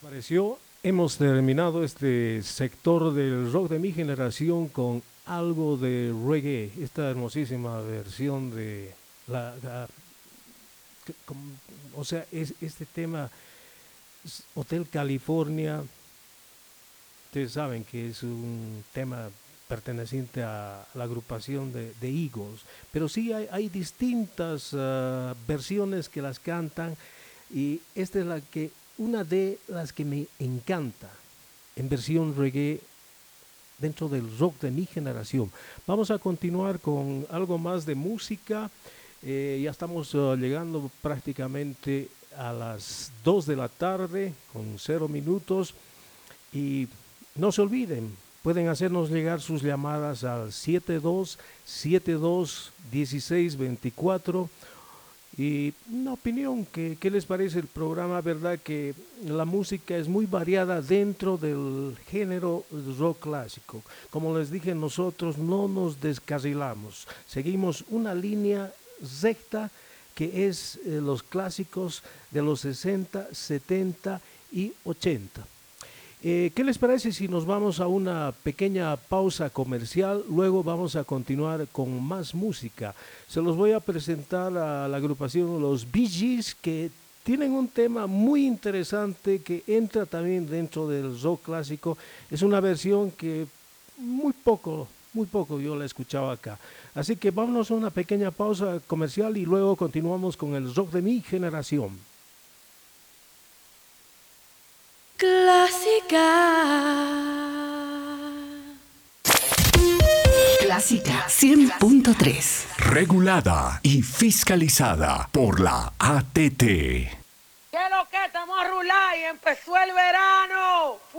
Pareció, hemos terminado este sector del rock de mi generación con algo de reggae, esta hermosísima versión de que- com- o sea, este tema Hotel California. Ustedes saben que es un tema perteneciente a la agrupación de Eagles, pero sí hay distintas versiones que las cantan y esta es una de las que me encanta en versión reggae dentro del rock de mi generación. Vamos a continuar con algo más de música. Ya estamos llegando prácticamente a las 2 de la tarde con 0 minutos. Y no se olviden, pueden hacernos llegar sus llamadas al 7272-1624 y una opinión, ¿qué les parece el programa? ¿Verdad que la música es muy variada dentro del género rock clásico? Como les dije, nosotros no nos descarrilamos, seguimos una línea recta que es los clásicos de los 60, 70 y 80. ¿Qué les parece si nos vamos a una pequeña pausa comercial? Luego vamos a continuar con más música. Se los voy a presentar a la agrupación Los Bee Gees, que tienen un tema muy interesante que entra también dentro del rock clásico. Es una versión que muy poco yo la he escuchado acá. Así que vámonos a una pequeña pausa comercial y luego continuamos con el rock de mi generación. Clásica. Clásica 100.3. Regulada y fiscalizada por la ATT. ¿Qué es lo que estamos a rular y empezó el verano?